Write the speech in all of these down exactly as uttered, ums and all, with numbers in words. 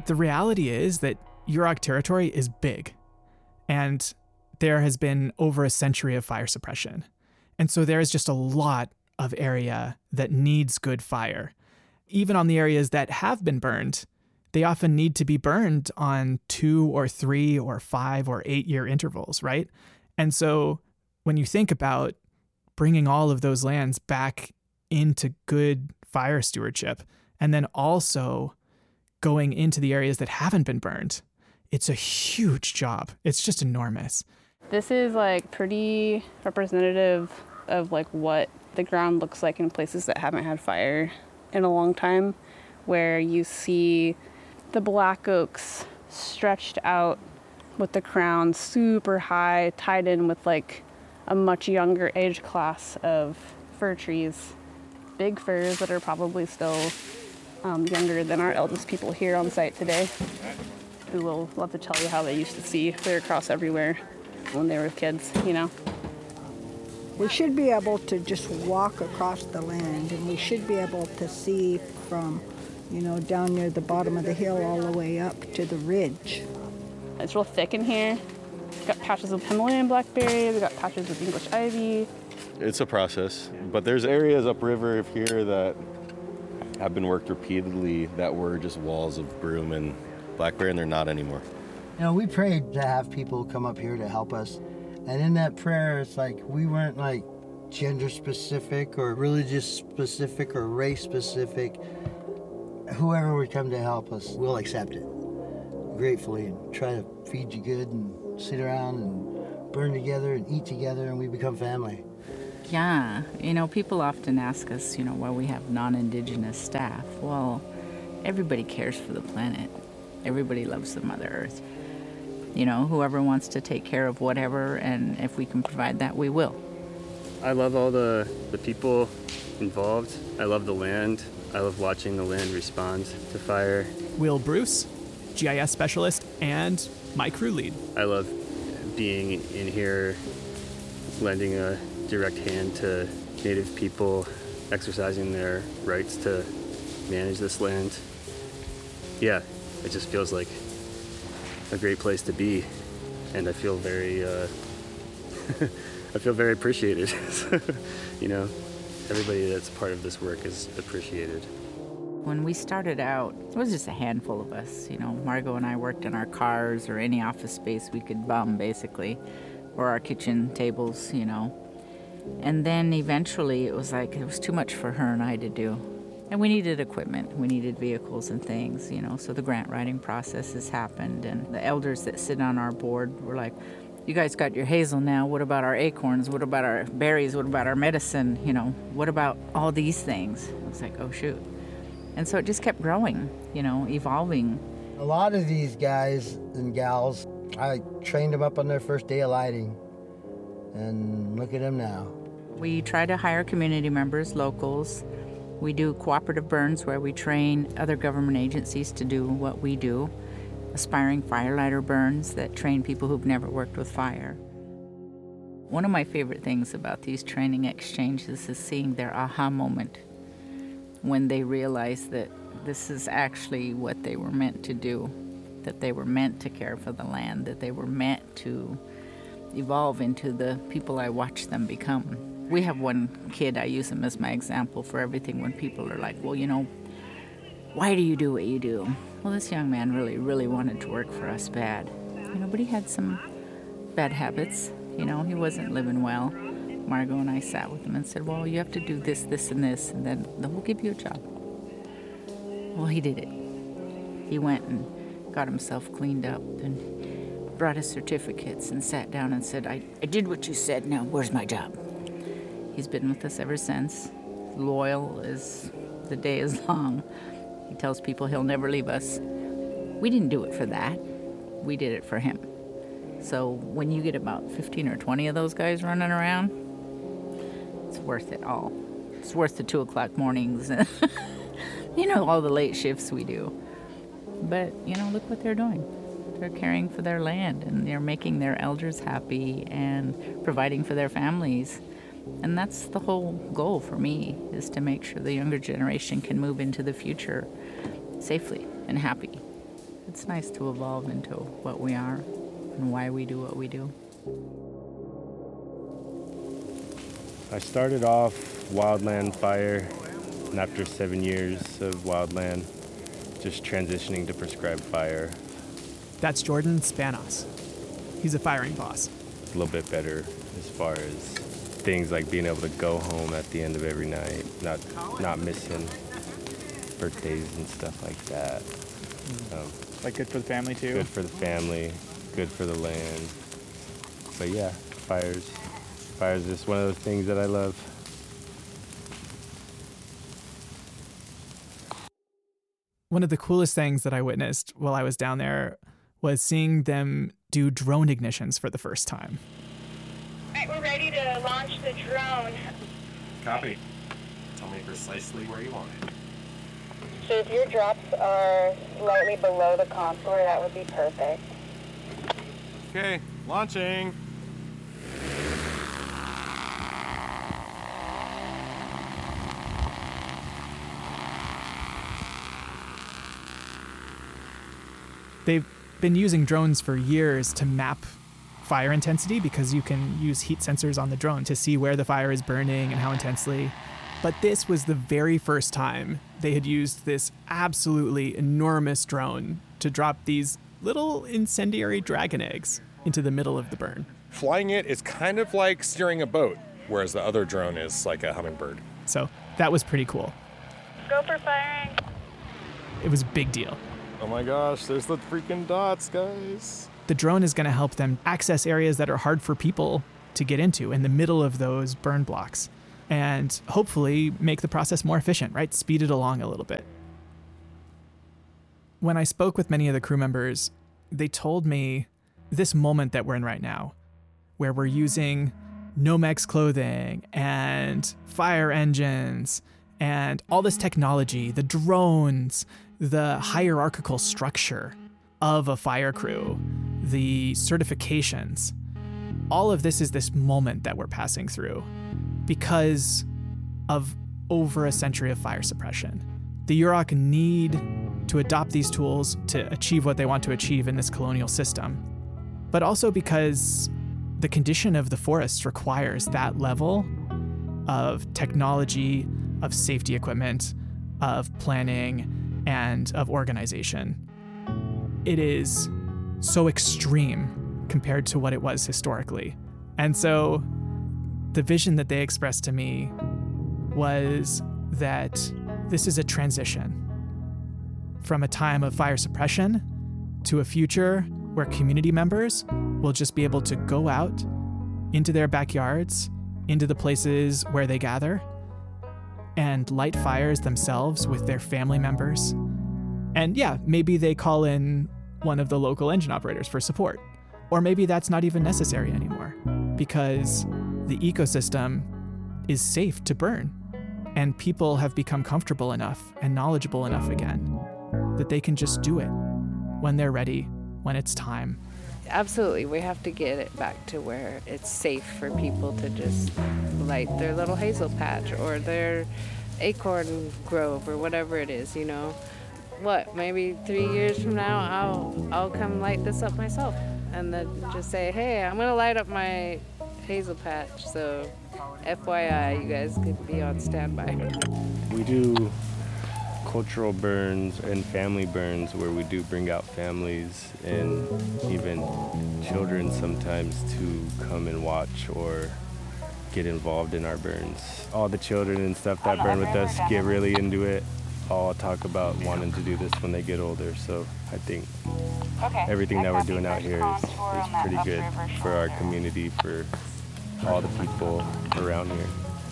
the reality is that Yurok territory is big, and there has been over a century of fire suppression. And so there is just a lot of area that needs good fire. Even on the areas that have been burned, they often need to be burned on two or three or five or eight year intervals, right? And so when you think about bringing all of those lands back into good fire stewardship, and then also going into the areas that haven't been burned, it's a huge job. It's just enormous. This is like pretty representative of like what the ground looks like in places that haven't had fire in a long time, where you see the black oaks stretched out with the crown super high, tied in with like a much younger age class of fir trees. Big firs that are probably still um, younger than our eldest people here on site today, who will love to tell you how they used to see clear across everywhere when they were kids, you know. We should be able to just walk across the land, and we should be able to see from, you know, down near the bottom of the hill all the way up to the ridge. It's real thick in here. We've got patches of Himalayan blackberry, we've got patches of English ivy. It's a process, but there's areas upriver of here that have been worked repeatedly that were just walls of broom and blackberry, and they're not anymore. You know, we prayed to have people come up here to help us. And in that prayer, it's like we weren't like gender specific or religious specific or race specific. Whoever would come to help us, we'll accept it gratefully and try to feed you good and sit around and burn together and eat together, and we become family. Yeah, you know, people often ask us, you know, why we have non-Indigenous staff. Well, everybody cares for the planet. Everybody loves the Mother Earth. You know, whoever wants to take care of whatever, and if we can provide that, we will. I love all the, the people involved. I love the land. I love watching the land respond to fire. Will Bruce, G I S specialist, and my crew lead. I love being in here, lending a direct hand to Native people, exercising their rights to manage this land. Yeah, it just feels like a great place to be, and I feel very, uh, I feel very appreciated. You know, everybody that's part of this work is appreciated. When we started out, it was just a handful of us. You know, Margot and I worked in our cars or any office space we could bum, basically, or our kitchen tables, you know. And then eventually it was like it was too much for her and I to do. And we needed equipment, we needed vehicles and things, you know, so the grant writing process has happened, and the elders that sit on our board were like, you guys got your hazel now, what about our acorns, what about our berries, what about our medicine, you know, what about all these things? I was like, oh shoot. And so it just kept growing, you know, evolving. A lot of these guys and gals, I trained them up on their first day of lighting, and look at them now. We try to hire community members, locals. We do cooperative burns where we train other government agencies to do what we do. Aspiring firelighter burns that train people who've never worked with fire. One of my favorite things about these training exchanges is seeing their aha moment when they realize that this is actually what they were meant to do, that they were meant to care for the land, that they were meant to evolve into the people I watch them become. We have one kid, I use him as my example for everything when people are like, well, you know, why do you do what you do? Well, this young man really, really wanted to work for us bad. You know, but he had some bad habits. You know, he wasn't living well. Margot and I sat with him and said, well, you have to do this, this, and this, and then, then we'll give you a job. Well, he did it. He went and got himself cleaned up and brought his certificates and sat down and said, I, I did what you said, now where's my job? He's been with us ever since, loyal as the day is long. He tells people he'll never leave us. We didn't do it for that. We did it for him. So when you get about fifteen or twenty of those guys running around, it's worth it all. It's worth the two o'clock mornings. You know, all the late shifts we do. But, you know, look what they're doing. They're caring for their land, and they're making their elders happy and providing for their families. And that's the whole goal for me, is to make sure the younger generation can move into the future safely and happy. It's nice to evolve into what we are and why we do what we do. I started off wildland fire, and after seven years of wildland, just transitioning to prescribed fire. That's Jordan Spanos. He's a firing boss. A little bit better as far as things like being able to go home at the end of every night, not not missing birthdays and stuff like that. Um, Like good for the family too? good for the family, good for the land. But yeah, fire's fire's just one of those things that I love. One of the coolest things that I witnessed while I was down there was seeing them do drone ignitions for the first time. All right, we're ready to launch the drone. Copy. Tell me precisely where you want it. So if your drops are slightly below the contour, that would be perfect. Okay, launching. They've been using drones for years to map fire intensity because you can use heat sensors on the drone to see where the fire is burning and how intensely. But this was the very first time they had used this absolutely enormous drone to drop these little incendiary dragon eggs into the middle of the burn. Flying it is kind of like steering a boat, whereas the other drone is like a hummingbird. So that was pretty cool. Go for firing. It was a big deal. Oh my gosh, there's the freaking dots, guys. The drone is going to help them access areas that are hard for people to get into in the middle of those burn blocks and hopefully make the process more efficient, right? Speed it along a little bit. When I spoke with many of the crew members, they told me this moment that we're in right now, where we're using Nomex clothing and fire engines and all this technology, the drones, the hierarchical structure of a fire crew, the certifications, all of this is this moment that we're passing through because of over a century of fire suppression. The Yurok need to adopt these tools to achieve what they want to achieve in this colonial system, but also because the condition of the forests requires that level of technology, of safety equipment, of planning, and of organization. It is so extreme compared to what it was historically. And so the vision that they expressed to me was that this is a transition from a time of fire suppression to a future where community members will just be able to go out into their backyards, into the places where they gather, and light fires themselves with their family members. And yeah, maybe they call in one of the local engine operators for support. Or maybe that's not even necessary anymore because the ecosystem is safe to burn and people have become comfortable enough and knowledgeable enough again that they can just do it when they're ready, when it's time. Absolutely, we have to get it back to where it's safe for people to just light their little hazel patch or their acorn grove or whatever it is, you know. What, maybe three years from now, I'll I'll come light this up myself and then just say, hey, I'm gonna light up my hazel patch, so F Y I, you guys could be on standby. We do cultural burns and family burns where we do bring out families and even children sometimes to come and watch or get involved in our burns. All the children and stuff that burn with us get really into it. All talk about wanting to do this when they get older, so I think everything that we're doing out here is, is pretty good for our community, for all the people around here.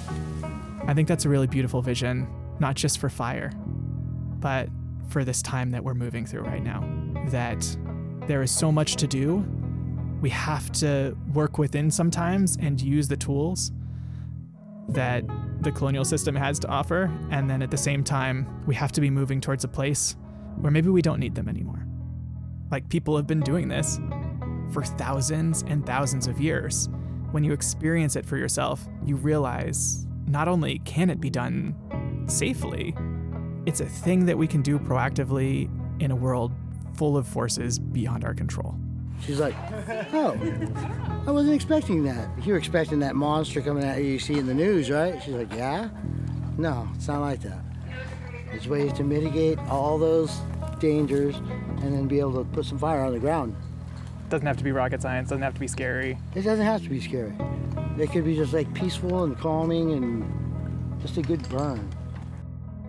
I think that's a really beautiful vision, not just for fire, but for this time that we're moving through right now. That there is so much to do. We have to work within sometimes and use the tools that the colonial system has to offer. And then at the same time, we have to be moving towards a place where maybe we don't need them anymore. Like, people have been doing this for thousands and thousands of years. When you experience it for yourself, you realize not only can it be done safely, it's a thing that we can do proactively in a world full of forces beyond our control. She's like, oh, I wasn't expecting that. You were expecting that monster coming at you you see in the news, right? She's like, yeah? No, it's not like that. There's ways to mitigate all those dangers and then be able to put some fire on the ground. Doesn't have to be rocket science, doesn't have to be scary. It doesn't have to be scary. It could be just like peaceful and calming and just a good burn.